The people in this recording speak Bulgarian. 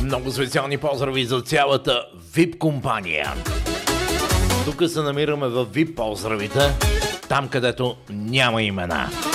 Много специални поздрави за цялата VIP компания. Тук се намираме в VIP поздравите, там където няма имена.